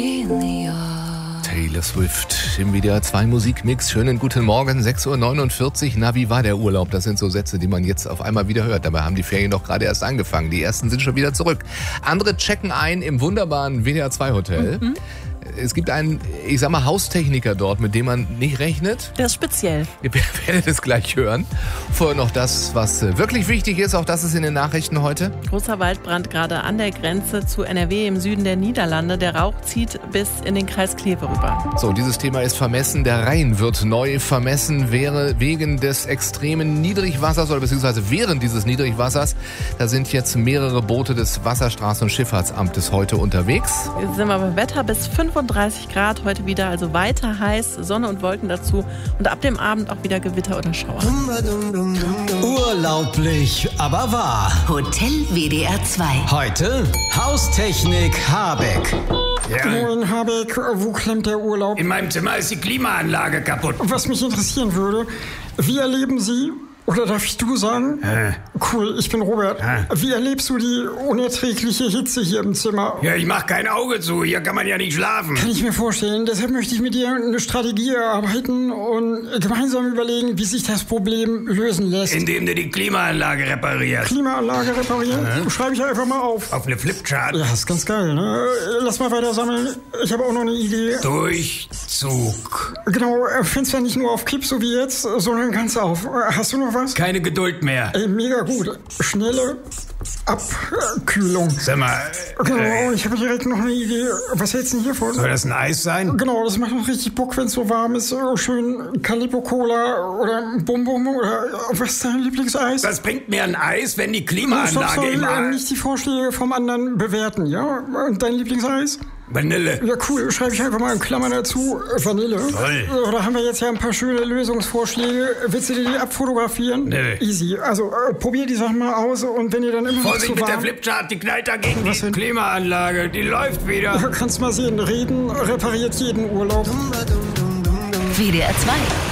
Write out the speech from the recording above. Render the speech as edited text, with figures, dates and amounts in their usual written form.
Taylor Swift im WDR 2 Musikmix. Schönen guten Morgen, 6.49 Uhr. Na, wie war der Urlaub? Das sind so Sätze, die man jetzt auf einmal wieder hört. Dabei haben die Ferien doch gerade erst angefangen. Die ersten sind schon wieder zurück. Andere checken ein im wunderbaren WDR 2 Hotel. Es gibt einen, ich sag mal, Haustechniker dort, mit dem man nicht rechnet. Der ist speziell. Ihr werdet es gleich hören. Vorher noch das, was wirklich wichtig ist. Auch das ist in den Nachrichten heute. Großer Waldbrand gerade an der Grenze zu NRW im Süden der Niederlande. Der Rauch zieht bis in den Kreis Kleve rüber. So, dieses Thema ist vermessen. Der Rhein wird neu vermessen, wäre wegen des extremen Niedrigwassers oder beziehungsweise während dieses Niedrigwassers. Da sind jetzt mehrere Boote des Wasserstraßen- und Schifffahrtsamtes heute unterwegs. Jetzt sind wir beim Wetter bis 35 Grad heute wieder, also weiter heiß, Sonne und Wolken dazu und ab dem Abend auch wieder Gewitter oder Schauer. Urlaublich, aber wahr. Hotel WDR 2. Heute Haustechnik Habeck. Moin Habeck, wo klemmt der Urlaub? In meinem Zimmer ist die Klimaanlage kaputt. Was mich interessieren würde, wie erleben Sie, oder darf ich du sagen? Cool, ich bin Robert. Wie erlebst du die unerträgliche Hitze hier im Zimmer? Ja, ich mach kein Auge zu. Hier kann man ja nicht schlafen. Kann ich mir vorstellen. Deshalb möchte ich mit dir eine Strategie erarbeiten und gemeinsam überlegen, wie sich das Problem lösen lässt. Indem du die Klimaanlage reparierst. Klimaanlage reparieren? Schreibe ich einfach mal auf. Auf eine Flipchart. Ja, ist ganz geil, ne? Lass mal weiter sammeln. Ich habe auch noch eine Idee. Durchzug. Genau, findest ja nicht nur auf Kipp, so wie jetzt, sondern ganz auf. Hast du noch was? Keine Geduld mehr. Ey, mega gut. Schnelle Abkühlung. Sag mal, Genau, ich habe direkt noch eine Idee. Was hältst du denn hiervon? soll das ein Eis sein? Genau, das macht noch richtig Bock, wenn es so warm ist. Schön Calippo Cola oder Bum Bum oder was ist dein Lieblingseis? Was bringt mir ein Eis, wenn die Stopp, Klimaanlage soll immer... nicht die Vorschläge vom anderen bewerten, ja? Und dein Lieblingseis? Vanille. Ja, cool. Schreibe ich einfach mal in Klammern dazu. Vanille. Toll. Da haben wir jetzt ja ein paar schöne Lösungsvorschläge. Willst du dir die abfotografieren? Nee. Easy. Also, probier die Sachen mal aus und wenn ihr dann immer noch Vorsicht zu mit der warm... Flipchart, die knallt dagegen Was die denn? Klimaanlage. Die läuft wieder. Ja, kannst mal sehen. Reden repariert jeden Urlaub. WDR 2.